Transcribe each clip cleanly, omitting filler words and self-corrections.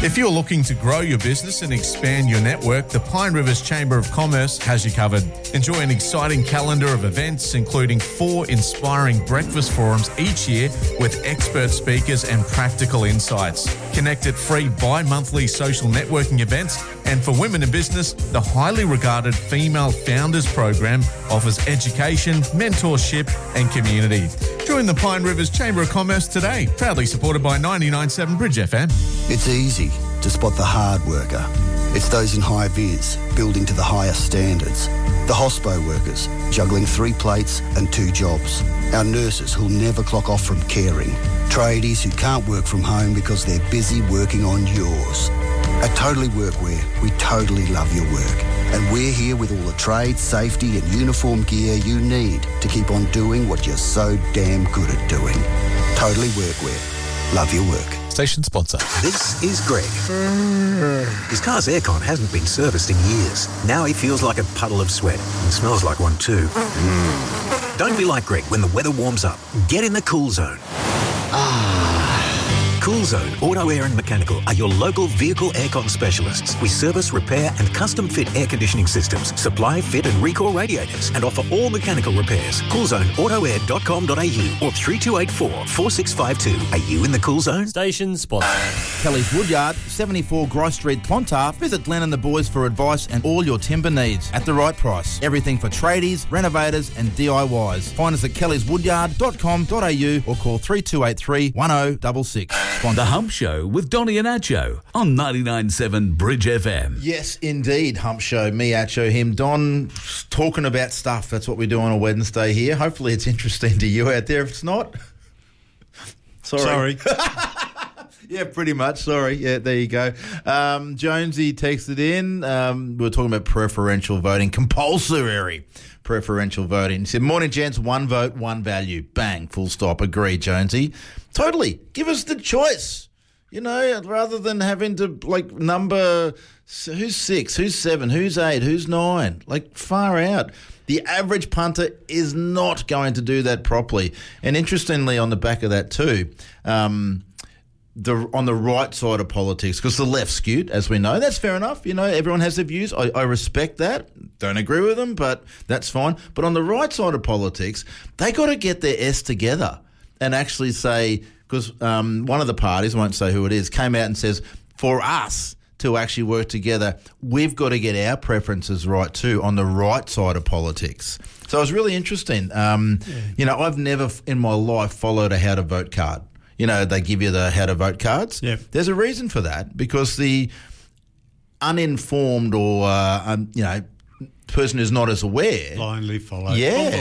If you're looking to grow your business and expand your network, the Pine Rivers Chamber of Commerce has you covered. Enjoy an exciting calendar of events, including 4 inspiring breakfast forums each year with expert speakers and practical insights. Connect at free bi-monthly social networking events, and for women in business, the highly regarded Female Founders Program offers education, mentorship and community. Join the Pine Rivers Chamber of Commerce today, proudly supported by 99.7 Bridge FM. It's easy to spot the hard worker. It's those in high vis, building to the highest standards. The hospo workers, juggling 3 plates and 2 jobs. Our nurses who'll never clock off from caring. Tradies who can't work from home because they're busy working on yours. At Totally Workwear, we totally love your work. And we're here with all the trade, safety and uniform gear you need to keep on doing what you're so damn good at doing. Totally Workwear. Love your work. Station sponsor. This is Greg. His car's aircon hasn't been serviced in years. Now he feels like a puddle of sweat and smells like one too. Don't be like Greg when the weather warms up. Get in the Cool Zone. Cool Zone Auto Air and Mechanical are your local vehicle aircon specialists. We service, repair and custom fit air conditioning systems, supply, fit and recall radiators and offer all mechanical repairs. CoolZoneAutoAir.com.au or 3284 4652. Are you in the Cool Zone? Station sponsor. Kelly's Woodyard, 74 Grice Street, Clontarf. Visit Glenn and the boys for advice and all your timber needs at the right price. Everything for tradies, renovators and DIYs. Find us at kellyswoodyard.com.au or call 3283 1066. The Hump Show with Donny and Acho on 99.7 Bridge FM. Yes, indeed, Hump Show. Me, Acho, him, Don, talking about stuff. That's what we do on a Wednesday here. Hopefully it's interesting to you out there. If it's not, sorry. Yeah, pretty much. Sorry. Yeah, there you go. Jonesy texted in. We were talking about preferential voting, compulsory preferential voting. He said, morning, gents, 1 vote, 1 value. Bang, full stop. Agree, Jonesy. Totally. Give us the choice, you know, rather than having to, like, number who's 6, who's 7, who's 8, who's 9. Like, far out. The average punter is not going to do that properly. And interestingly, on the back of that too, on the right side of politics, because the left's skewed, as we know. That's fair enough. You know, everyone has their views. I respect that. Don't agree with them, but that's fine. But on the right side of politics, they got to get their S together and actually say, because one of the parties, I won't say who it is, came out and says, for us to actually work together, we've got to get our preferences right too on the right side of politics. So it was really interesting. You know, I've never in my life followed a how to vote card. You know, they give you the how to vote cards. Yep. There's a reason for that, because the uninformed or, you know, person who's not as aware blindly follow. Yeah,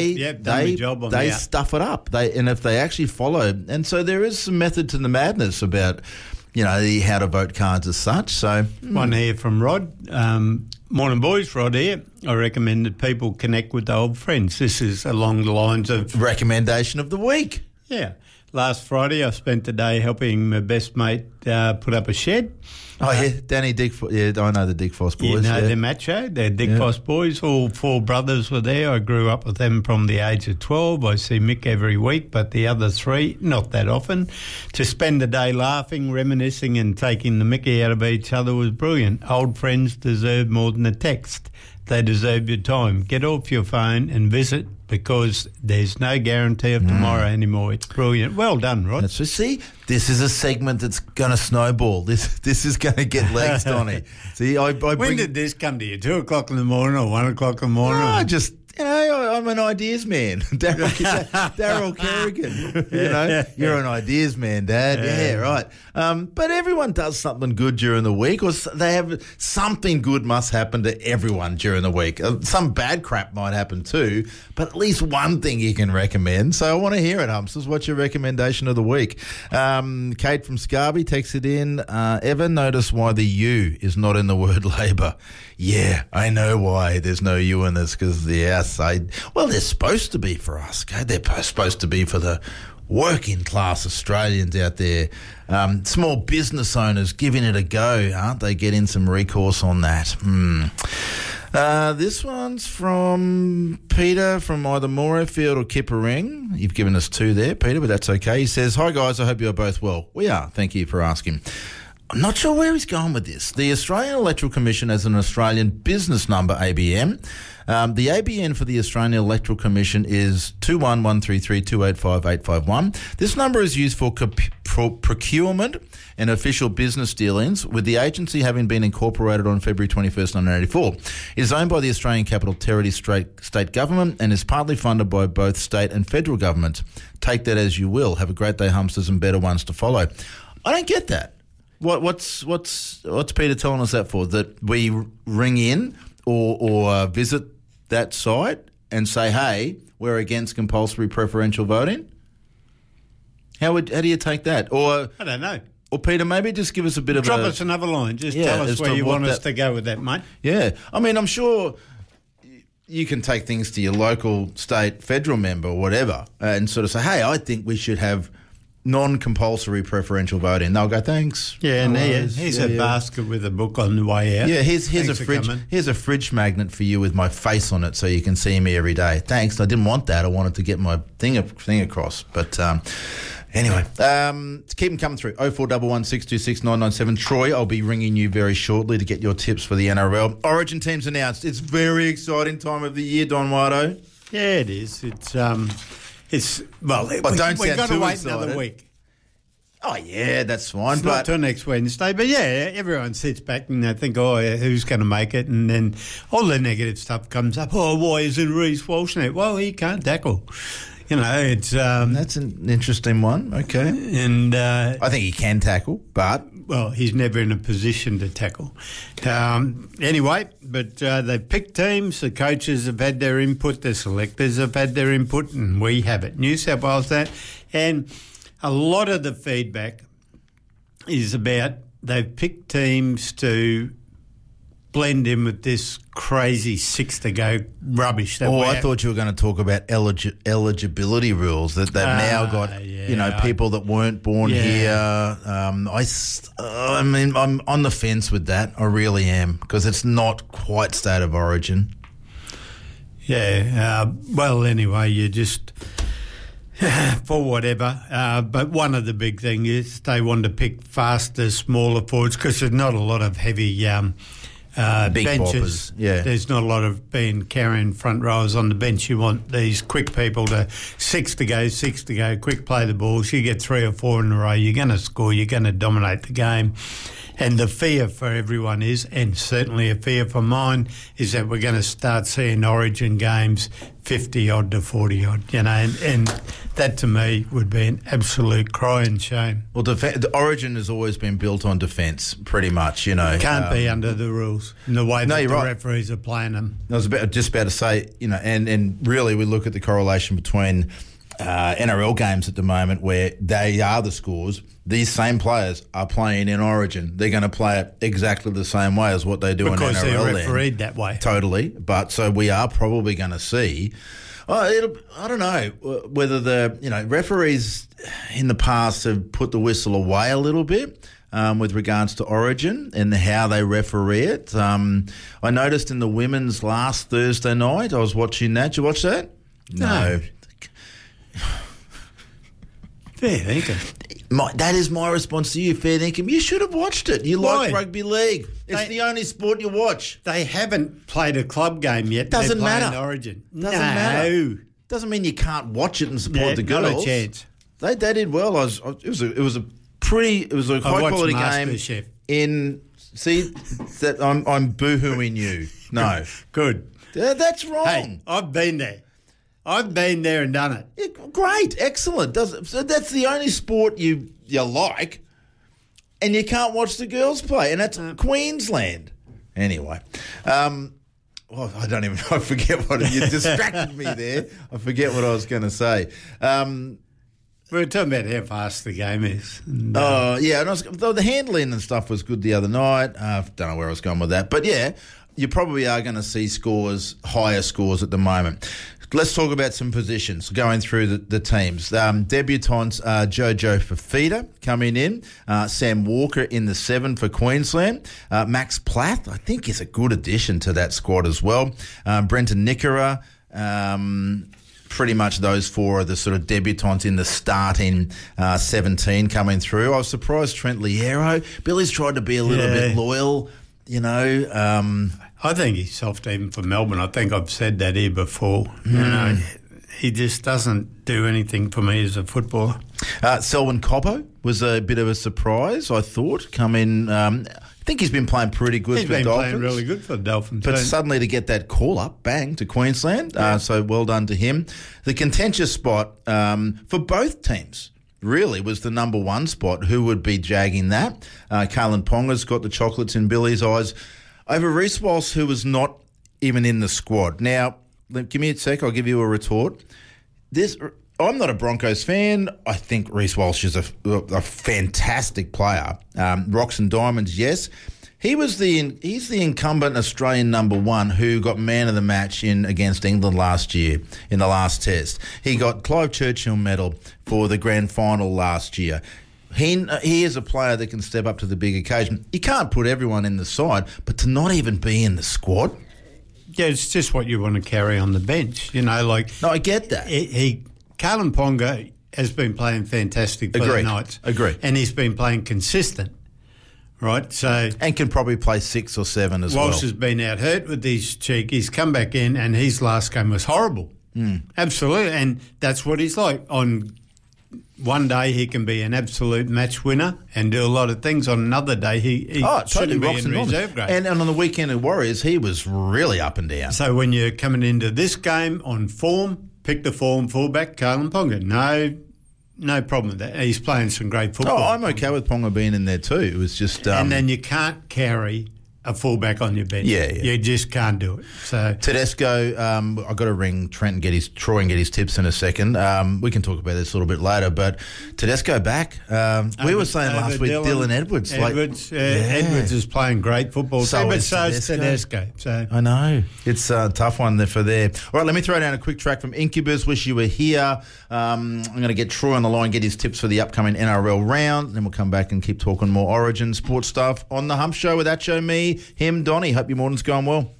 they stuff it up. And if they actually follow, and so there is some method to the madness about, you know, the how to vote cards as such. So one here from Rod. Morning, boys. Rod here. I recommend that people connect with the old friends. This is along the lines of recommendation of the week. Yeah. Last Friday, I spent the day helping my best mate put up a shed. Oh, yeah, Danny Dickfoss. Yeah, I know the Dickfoss boys. You know them, Macho. They're Dickfoss boys. All 4 brothers were there. I grew up with them from the age of 12. I see Mick every week, but the other 3, not that often. To spend the day laughing, reminiscing and taking the mickey out of each other was brilliant. Old friends deserve more than a text. They deserve your time. Get off your phone and visit, because there's no guarantee of tomorrow anymore. It's brilliant. Well done, Rod. So see, this is a segment that's going to snowball. This is going to get legs, Donny. See, when did this come to you? 2 o'clock in the morning or 1 o'clock in the morning? No, just, you know, I'm an ideas man. Daryl Kerrigan. You know, you're an ideas man, Dad. Yeah, right. But everyone does something good during the week, or they have something good must happen to everyone during the week. Some bad crap might happen too, but at least one thing you can recommend. So I want to hear it, Humsters. What's your recommendation of the week? Kate from Scarby texted in, ever notice why the U is not in the word Labor? Yeah, I know why there's no U in this, because they're supposed to be for us. Okay? They're supposed to be for the working class Australians out there. Small business owners giving it a go, aren't they? Getting some recourse on that. This one's from Peter from either Morayfield or Kippa-Ring. You've given us 2 there, Peter, but that's okay. He says, hi guys, I hope you're both well. We are, thank you for asking. I'm not sure where he's going with this. The Australian Electoral Commission has an Australian business number, ABN. The ABN for the Australian Electoral Commission is 211332858551. This number is used for procurement and official business dealings, with the agency having been incorporated on February 21st, 1984. It is owned by the Australian Capital Territory state government and is partly funded by both state and federal governments. Take that as you will. Have a great day, Humsters, and better ones to follow. I don't get that. What's Peter telling us that for? That we ring in or visit that site and say, hey, we're against compulsory preferential voting? How do you take that? Or I don't know. Or Peter, maybe just give us a bit of Drop us another line. Just tell us where you want us to go with that, mate. Yeah. I mean, I'm sure you can take things to your local, state, federal member or whatever and sort of say, hey, I think we should have non-compulsory preferential voting. They'll go, thanks. Yeah, and here's a basket with a book on the way out. Yeah, here's a fridge. Here's a fridge magnet for you with my face on it, so you can see me every day. Thanks. I didn't want that. I wanted to get my thing across. But anyway, keep them coming through. 0411 626 997. Troy, I'll be ringing you very shortly to get your tips for the NRL. Origin teams announced. It's very exciting time of the year, Don Wardo. Yeah, it is. We've got to wait another week. Oh, yeah, that's fine. It's not till next Wednesday. But, yeah, everyone sits back and they think, who's going to make it? And then all the negative stuff comes up. Oh, why isn't Reece Walsh in it? Well, he can't tackle. You know, it's... that's an interesting one. Okay. And I think he can tackle, but... Well, he's never in a position to tackle. Anyway, but they've picked teams. The coaches have had their input. The selectors have had their input, and we have it. New South Wales that. And a lot of the feedback is about they've picked teams to blend in with this crazy 6-to-go rubbish. I thought you were going to talk about eligibility rules that they've now got. People that weren't born here. I mean, I'm on the fence with that. I really am, because it's not quite state of origin. Yeah. Well, anyway, you just for whatever. But one of the big things is they want to pick faster, smaller forwards because there's not a lot of heavy. Big benches. Boppers, yeah. There's not a lot of carrying front rowers on the bench. You want these quick people to 6 to go, quick play the balls. You get 3 or 4 in a row, you're going to score, you're going to dominate the game. And the fear for everyone is, and certainly a fear for mine, is that we're going to start seeing Origin games 50-odd to 40-odd, and that to me would be an absolute crying shame. Well, the Origin has always been built on defence, pretty much, Can't be under the rules in the way that the referees are playing them. I was just about to say, and really we look at the correlation between NRL games at the moment where they are the scores. These same players are playing in Origin. They're going to play it exactly the same way as what they do in NRL. Because they're refereed that way. Totally. But so we are probably going to see... I don't know whether the referees in the past have put the whistle away a little bit with regards to Origin and how they referee it. I noticed in the women's last Thursday night, I was watching that. Did you watch that? No. Fair dinkum. That is my response to you, fair dinkum. You should have watched it. You like rugby league. It's the only sport you watch. They haven't played a club game yet. Doesn't matter. Origin. Doesn't matter. Doesn't mean you can't watch it and support the girls. Not a chance. They did well. It was a high quality game. I'm boohooing you. No. Good. That's wrong. Hey, I've been there. I've been there and done it. Yeah, great, excellent. So that's the only sport you like, and you can't watch the girls play, and that's Queensland. Anyway, I don't even know. I forget what you distracted me there. I forget what I was going to say. We were talking about how fast the game is. Yeah, and the handling and stuff was good the other night. I don't know where I was going with that, but yeah, you probably are going to see higher scores at the moment. Let's talk about some positions, going through the teams. Debutants, Jojo Fafita coming in. Sam Walker in the 7 for Queensland. Max Plath, I think, is a good addition to that squad as well. Brenton Nickera. pretty much those four are the sort of debutants in the starting 17 coming through. I was surprised Trent Liero. Billy's tried to be a little bit loyal, you know. I think he's soft even for Melbourne. I think I've said that here before. You know, he just doesn't do anything for me as a footballer. Selwyn Cobbo was a bit of a surprise, I thought, come in. I think he's been playing pretty good for the Dolphins. He's been playing really good for the Dolphins. But suddenly to get that call up, bang, to Queensland. So well done to him. The contentious spot for both teams really was the number one spot. Who would be jagging that? Kalen Ponga's got the chocolates in Billy's eyes over Reece Walsh, who was not even in the squad. Now, give me a sec, I'll give you a retort. I'm not a Broncos fan. I think Reece Walsh is a fantastic player. Rocks and diamonds, yes. He's the incumbent Australian number one who got man of the match against England last year in the last test. He got Clive Churchill medal for the grand final last year. He is a player that can step up to the big occasion. You can't put everyone in the side, but to not even be in the squad. Yeah, it's just what you want to carry on the bench. You know, like... No, I get that. Kalen Ponga has been playing fantastic for the Knights. Agreed. And he's been playing consistent, right? So... And can probably play 6 or 7 as well. Walsh has been out hurt with his cheek. He's come back in and his last game was horrible. Absolutely. And that's what he's like. On one day he can be an absolute match winner and do a lot of things. On another day he shouldn't be in reserve grade. And on the weekend at Warriors he was really up and down. So when you're coming into this game on form, pick the form fullback, Kalen Ponga. No problem with that. He's playing some great football. Oh, I'm okay with Ponga being in there too. It was just... and then you can't carry a fullback on your bench. Yeah. You just can't do it. So Tedesco, I've got to ring Troy and get his tips in a second. We can talk about this a little bit later, but Tedesco back. We were saying last week Dylan Edwards. Edwards is playing great football. So is Tedesco. So I know. It's a tough one for there. All right, let me throw down a quick track from Incubus, Wish You Were Here. I'm going to get Troy on the line, get his tips for the upcoming NRL round, then we'll come back and keep talking more Origin sports stuff on The Hump Show with Acho, me, him, Donnie. Hope your morning's going well.